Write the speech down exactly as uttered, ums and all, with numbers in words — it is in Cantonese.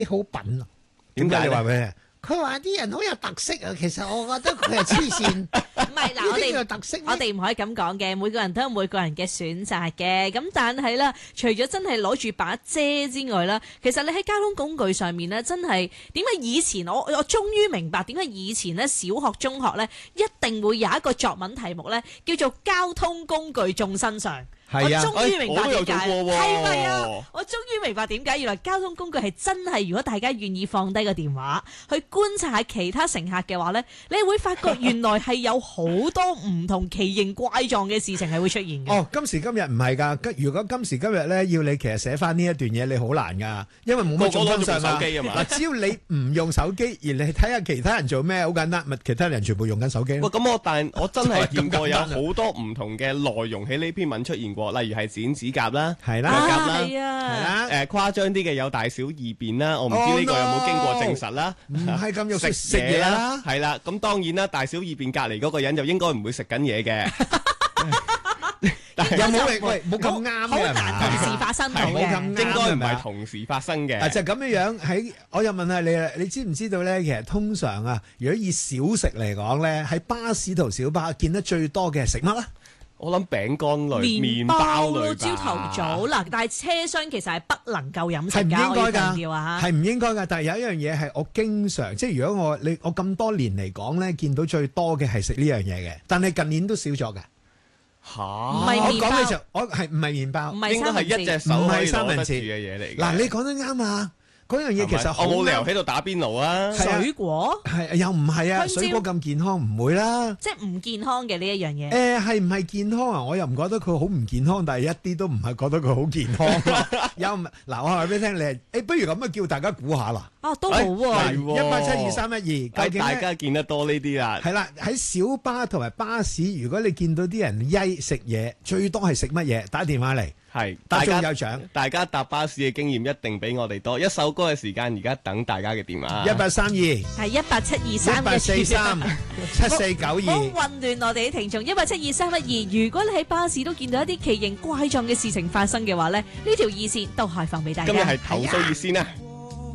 好品啊！ 點解你話咩？佢話啲人好有特色啊，其實我覺得佢係黐線。 唔係嗱，我呢啲叫哋特色咩我哋唔可以咁講嘅，每個人都有每個人嘅選擇嘅。咁但係啦，除咗真係攞住把遮之外啦，其實你喺交通工具上面咧，真係點解以前我我終於明白點解以前咧小學中學咧一定會有一個作文題目咧叫做交通工具眾生相。 係啊我終於明白點解， 哎我都有做過喎係咪啊？我終於明白點解，原來交通工具係真係，如果大家願意放低個電話去觀察下其他乘客嘅話咧，你會發覺原來係有好多唔同奇形怪狀嘅事情係會出現嘅。 哦，今時今日唔係㗎。如果今時今日咧，要你其實寫翻呢一段嘢，你好難㗎，因為冇乜眾生相個個攞住部手機啊嘛嗱，只要你唔用手機，而你睇下其他人做咩，好簡單，咪其他人全部用緊手機喂， 咯。 咁我但我真係見過有就係咁簡單好多唔同嘅內容喺呢篇文出現過，例如係剪指甲啦， 係啦腳甲啊， 啦， 係啊， 係啦， 誒誇張啲嘅有大小二便啦，我唔知呢個有冇經過證實啦。 唔係咁肉食食嘢啦嘢啦，， 係啦，咁當然啦，大小二便隔離嗰個人就應該唔會食緊嘢嘅。 有冇喂喂冇咁啱好嘅係難同時嘛？ 發生到係冇咁嘅。 啱應該唔係咪啊係同時發生嘅。 啊，就咁樣樣喺，我又問下你啦，你知唔知道咧？其實通常啊，如果以小食嚟講咧，喺巴士同小巴見得最多嘅係食乜啊？ 我諗餅乾類、麵麵包咯， 包類吧朝頭早嗱，但係車廂其實係不能夠飲食係唔應㗎，我要該強調啊㗎， 嚇。 係唔應該㗎。但係有一樣嘢係我經常，即係如果我你我咁多年嚟講咧，見到最多嘅係食呢樣嘢嘅，但係近年都少咗㗎。 嚇， 唔係我麵包講嘅時候，我係唔係麵包唔？係應該係三文治一隻手唔係可以攞三文治得住嘅嘢嚟嘅。 嗱，你講得啱啊！嗰樣嘢其實好我冇理由啱喺度打邊爐啊！ 係啊水果， 係又唔係啊？ 香蕉水果咁健康唔會啦。 即係唔健康嘅呢一樣嘢。 誒係唔係健康啊？我又唔覺得佢好唔健康，但係一啲都唔係覺得佢好健康咯。又唔嗱，我話俾你聽，你係誒，不如咁啊，叫大家估下啦。 啊，都好哎喎係。喎一八七二三一二， 哎究竟咧大家見得多呢啲啦。 係啦？喺小巴同埋巴士，如果你見到啲人曳食嘢，最多係食乜嘢？打電話嚟， 係， 打大家中有獎。 大家搭巴士嘅經驗一定比我哋多。一首歌嘅時間，而家等大家嘅電話。 一八三二一係一八七二三八四三七四九好二。 混亂我哋啲聽眾，一八七二三一二。如果你喺巴士都見到一啲奇形怪狀嘅事情發生嘅話咧，呢條熱線都開放俾大家。 今日係投訴熱線啊！